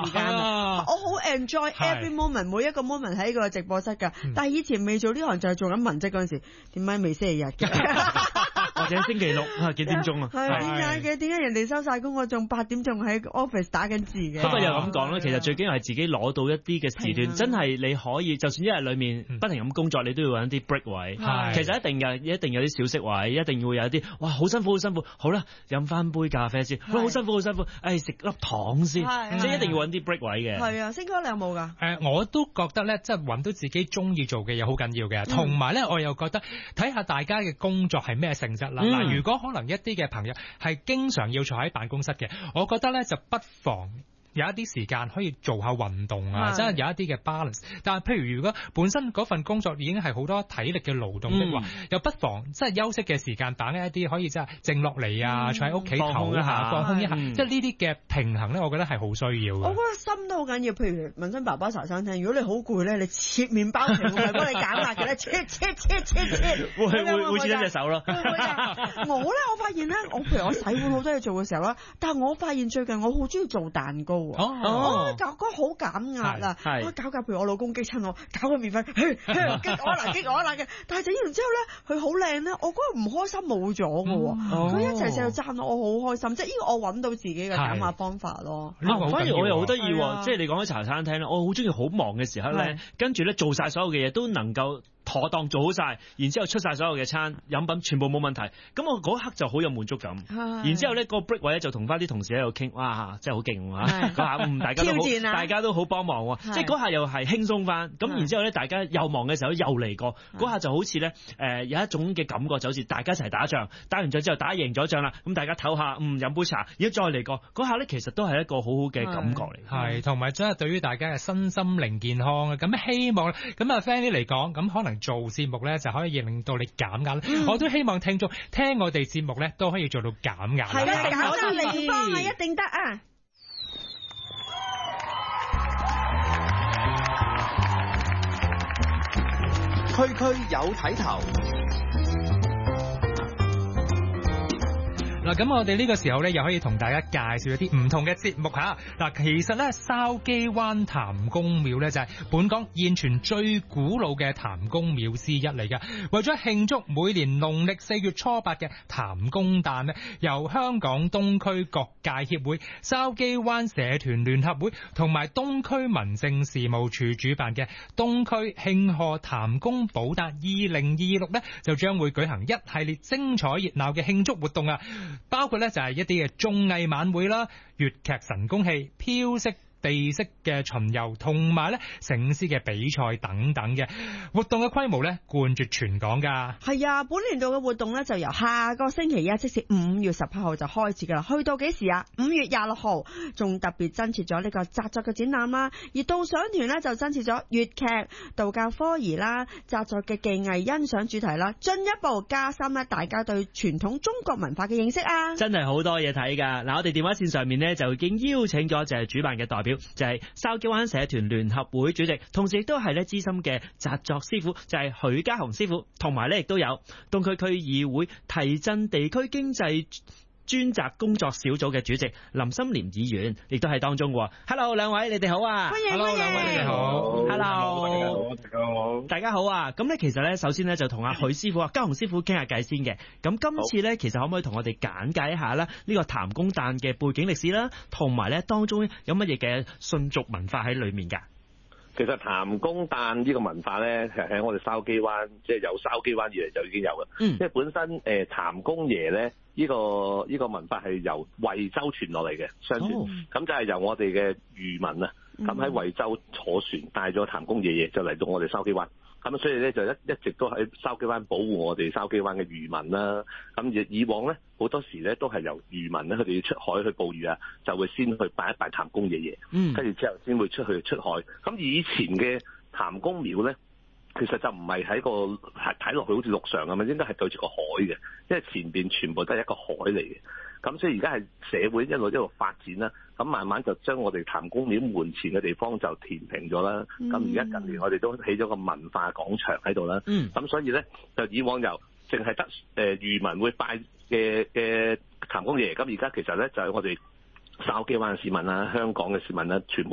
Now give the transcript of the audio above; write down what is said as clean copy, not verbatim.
間啊！我好 enjoy every moment， 每一個 moment 喺個直播室㗎。但係以前未做呢行就係做緊文職嗰陣時，點解未星期日嘅？ 或者星期六幾點鐘啊？ 係點解嘅？點解人哋收晒工，我仲8點仲喺 office 打緊字嘅？ 不過又咁講啦，其實最緊要係自己攞到一啲嘅時段，真係你可以，就算一日裡面不停咁工作，你都要揾啲 break 位。其實一定有啲小息位，一定要有啲哇好辛苦，好啦，飲翻杯咖啡先，好辛苦，食粒糖先，即係一定要揾啲 break 位嘅。 係啊，星哥你有冇㗎？ 我都覺得咧，即係揾到自己中意做嘅嘢好緊要嘅，同埋咧我又覺得睇下大家嘅工作係咩性質啦。嗱，如果可能一啲嘅朋友係經常要坐喺辦公室嘅，我覺得咧就不妨有一啲時間可以做下運動啊，真係有一啲嘅 balance。但係譬如如果本身嗰份工作已經係好多體力嘅勞動的話，又不妨即係休息嘅時間把握一啲可以即係靜落嚟啊，坐喺屋企唞下，放空一下，即係呢啲嘅平衡咧，我覺得係好需要嘅。 我覺得心都好緊要。譬如文新爸爸茶餐廳，如果你好攰咧，你切麵包皮會唔會幫你減壓嘅咧？切， 會切一隻手咯。 我咧，我發現咧，譬如我洗碗好多嘢做嘅時候啦，但係我發現最近我好中意做蛋糕。搞好減壓啊！我搞譬如我老公激親我，搞個麵粉，激我嘅。但係整完之後咧，佢好靚咧，我嗰日唔開心冇咗嘅喎。佢一齊成日讚我，好開心。即係呢個我揾到自己嘅減壓方法咯。 反而我又好得意喎，即係你講起茶餐廳咧，我好中意好忙嘅時候咧，跟住咧做晒所有嘅嘢都能夠妥當做好晒，然之後出晒所有嘅餐飲品全部冇問題，咁我嗰刻就好有滿足感。然之後咧個 break 位咧就同翻啲同事喺度傾，哇，真係好勁啊！嗰下大家都好幫忙喎，即係嗰下又係輕鬆翻。咁然之後咧大家又忙嘅時候又嚟過，嗰下就好似咧有一種嘅感覺，就好似大家一齊打仗，打完仗之後打贏咗仗啦，咁大家唞下，飲杯茶，然後再嚟過，嗰下咧其實都係一個好好嘅感覺嚟。 係，同埋真係對於大家嘅身心靈健康啊，咁希望咁啊 Fanny 嚟講，咁可能做節目咧就可以令到你減壓。我都希望聽眾聽我哋節目咧都可以做到減壓。 係啊，減壓靈方啊，一定得啊！ 區區有睇頭。 嗱，咁我哋呢個時候咧，又可以同大家介紹一啲唔同嘅節目嚇。嗱，其實咧，筲箕灣譚公廟咧就係本港現存最古老嘅譚公廟之一嚟嘅。為咗慶祝每年農曆4月初8嘅譚公誕咧，由香港東區各界協會、筲箕灣社團聯合會同埋東區民政事務處主辦嘅東區慶賀譚公寶誕2026咧，就將會舉行一系列精彩熱鬧嘅慶祝活動啊！包括咧就係一啲嘅綜藝晚會啦、粵劇神功戲、飄色地色嘅巡遊，同埋咧醒獅嘅比賽等等嘅活動嘅規模咧冠絕全港噶。 係啊，本年度嘅活動咧就由下個星期一，即是5月18號就開始噶啦，去到幾時啊？5月26號，仲特別增設咗呢個紮作嘅展覽啦，而導賞團咧就增設咗粵劇、道教科儀啦、紮作嘅技藝欣賞主題啦，進一步加深咧大家對傳統中國文化嘅認識啊！ 真係好多嘢睇噶。嗱，我哋電話線上面咧就已經邀請咗就係主辦嘅代表，就係筲箕灣社團聯合會主席，同時亦都係咧資深嘅紮作師傅，就係許家雄師傅，同埋咧亦都有東區區議會提振地區經濟專責工作小組嘅主席林心廉議員，亦都係當中喎。Hello， 兩位你哋好啊！ 歡迎， 兩位你哋好。 Hello， 大家好啊！咁咧其實咧，首先咧就同阿許師傅、家雄師傅傾下偈先嘅。咁今次咧，其實可唔可以同我哋簡介一下咧呢個譚公誕嘅背景歷史啦，同埋咧當中有乜嘢嘅信俗文化喺裏面㗎？ 其實譚公誕呢個文化咧，係喺我哋筲箕灣，即係由筲箕灣以嚟就已經有啦。因為本身譚公爺咧，呢個文化係由惠州傳落嚟嘅，相傳。咁就係由我哋嘅漁民啊，咁喺惠州坐船帶咗譚公爺爺就嚟到我哋筲箕灣。咁所以咧就一直都喺筲箕灣保護我哋筲箕灣嘅漁民啦。咁以往咧好多時咧都係由漁民咧佢哋要出海去捕魚啊，就會先去拜一拜譚公爺爺，跟住之後先會出海。咁以前嘅譚公廟咧，其實就唔係喺個睇落去好似陸上咁樣，應該係對住個海嘅，因為前邊全部都係一個海嚟嘅。咁所以而家係社會一路發展啦，咁慢慢就將我哋譚公廟門前嘅地方就填平咗啦。咁而家近年我哋都起咗個文化廣場喺度啦。咁所以咧就以往由淨係得漁民會拜嘅譚公爺，咁而家其實咧就係我哋筲箕灣嘅市民啦、香港嘅市民啦，全部